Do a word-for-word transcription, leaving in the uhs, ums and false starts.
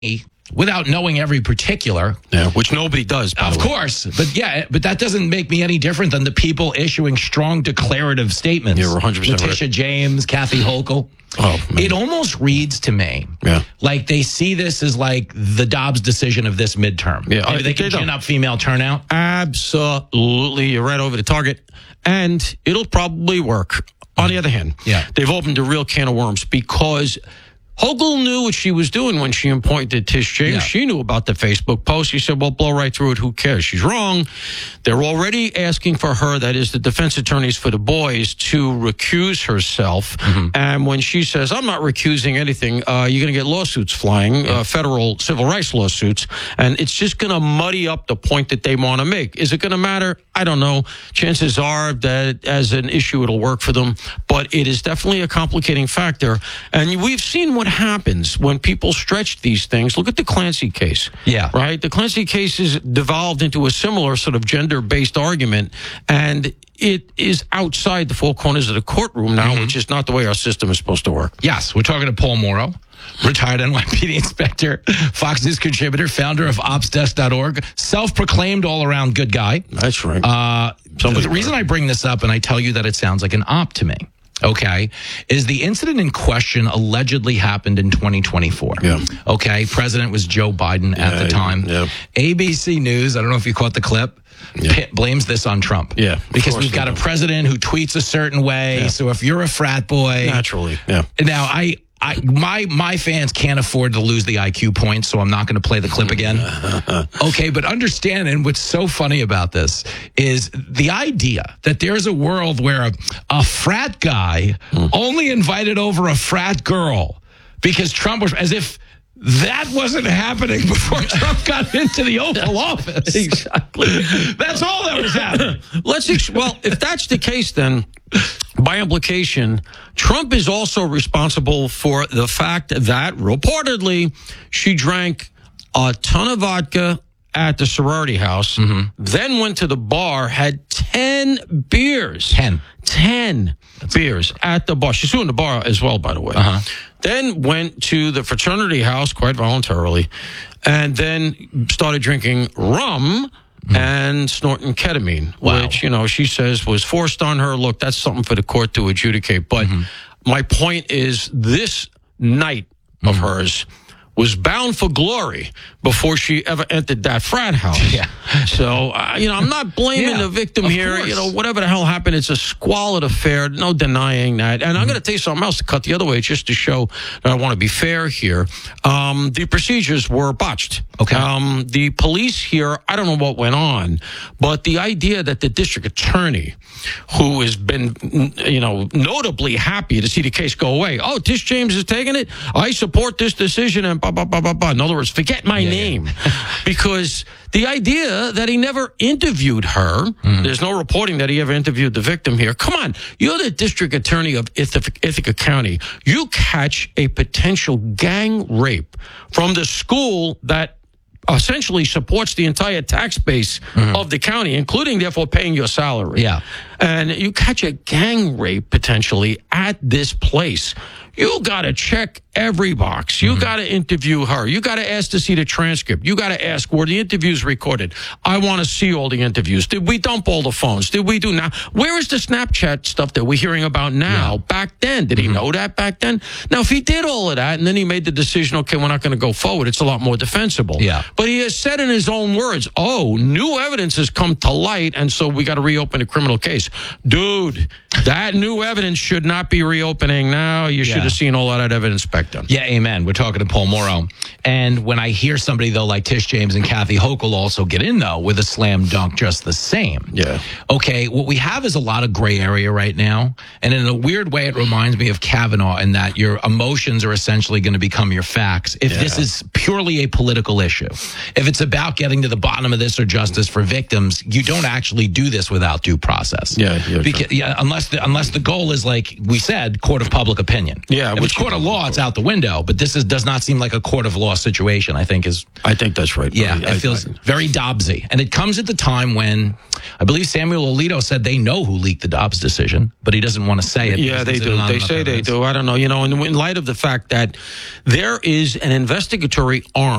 without knowing every particular. Yeah, which nobody does, by Of the way. course. But yeah, but that doesn't make me any different than the people issuing strong declarative statements. You're one hundred percent Letitia right. James, Kathy Hochul. Oh, man. It almost reads to me Yeah. like they see this as like the Dobbs decision of this midterm. Yeah, Maybe they can they don't. gin up female turnout. Absolutely. You're right over the target. And it'll probably work. On the other hand, Yeah. they've opened a real can of worms because Hochul knew what she was doing when she appointed Tish James. Yeah. She knew about the Facebook post. She said, well, blow right through it. Who cares? She's wrong. They're already asking for her, that is the defense attorneys for the boys, to recuse herself. Mm-hmm. And when she says, I'm not recusing anything, uh, you're going to get lawsuits flying, uh, federal civil rights lawsuits. And it's just going to muddy up the point that they want to make. Is it going to matter? I don't know. Chances are that as an issue, it'll work for them. But it is definitely a complicating factor. And we've seen what happens when people stretch these things. Look at the Clancy case. Yeah. Right? The Clancy case is devolved into a similar sort of gender-based argument, and it is outside the four corners of the courtroom now, Mm-hmm. which is not the way our system is supposed to work. Yes, we're talking to Paul Morrow, retired N Y P D inspector, Fox News contributor, founder of ops desk dot org, self-proclaimed all-around good guy. That's right. Uh, Somebody the reason I bring this up, and I tell you that it sounds like an op to me, okay, is the incident in question allegedly happened in twenty twenty-four. Yeah. Okay, president was Joe Biden at Yeah, the time. yeah. A B C News, I don't know if you caught the clip, Yeah. pi- blames this on Trump. Yeah, of Because course we've they got a do. president who tweets a certain way, Yeah. so if you're a frat boy... Naturally, yeah. Now, I... I, my my fans can't afford to lose the I Q points, so I'm not going to play the clip again. Okay, but understand, and what's so funny about this is the idea that there's a world where a, a frat guy only invited over a frat girl because Trump was, as if that wasn't happening before Trump got into the Oval Office. Exactly. That's all that was happening. Let's ex- well, if that's the case, then by implication, Trump is also responsible for the fact that reportedly she drank a ton of vodka at the sorority house, then went to the bar, had ten beers. Ten. ten beers at the bar. She's doing the bar as well, by the way. Uh-huh. Then went to the fraternity house quite voluntarily, and then started drinking rum and snorting ketamine, Wow. which, you know, she says was forced on her. Look, that's something for the court to adjudicate. But my point is this night of hers was bound for glory before she ever entered that frat house. Yeah. So, uh, you know, I'm not blaming Yeah, the victim of here. course. You know, whatever the hell happened, it's a squalid affair. No denying that. And I'm going to tell you something else to cut the other way, just to show that I want to be fair here. Um, the procedures were botched. Okay. Um, the police here, I don't know what went on, but the idea that the district attorney, who has been, you know, notably happy to see the case go away. Oh, Tish James is taking it. I support this decision and blah, blah, blah, blah, blah. In other words, forget my name. Because the idea that he never interviewed her, there's no reporting that he ever interviewed the victim here. Come on, you're the district attorney of Ithaca, Ithaca County. You catch a potential gang rape from the school that essentially supports the entire tax base of the county, including therefore paying your salary. Yeah. And you catch a gang rape potentially at this place. You got to check every box. You got to interview her. You got to ask to see the transcript. You got to ask, were the interviews recorded? I want to see all the interviews. Did we dump all the phones? Did we do now? Where is the Snapchat stuff that we're hearing about now? Back then, did he know that back then? Now, if he did all of that and then he made the decision, okay, we're not going to go forward, it's a lot more defensible. Yeah. But he has said in his own words, oh, new evidence has come to light, and so we got to reopen the criminal case. Dude, that new evidence should not be reopening now. You should Yeah. have seen all of that evidence back then. Yeah, amen. We're talking to Paul Morrow. And when I hear somebody, though, like Tish James and Kathy Hochul also get in, though, with a slam dunk just the same. Yeah. Okay, what we have is a lot of gray area right now. And in a weird way, it reminds me of Kavanaugh in that your emotions are essentially going to become your facts. If this is purely a political issue, if it's about getting to the bottom of this or justice for victims, you don't actually do this without due process. Yeah, yeah, because, yeah unless, the, unless the goal is, like we said, court of public opinion. Yeah, If which it's court you of don't law, it's out the window. But this is, does not seem like a court of law law situation, I think is. I think that's right. Yeah, I, it feels I, very Dobbsy. And it comes at the time when I believe Samuel Alito said they know who leaked the Dobbs decision, but he doesn't want to say it. Yeah, they do. They say they do. I don't know. You know, in, in light of the fact that there is an investigatory arm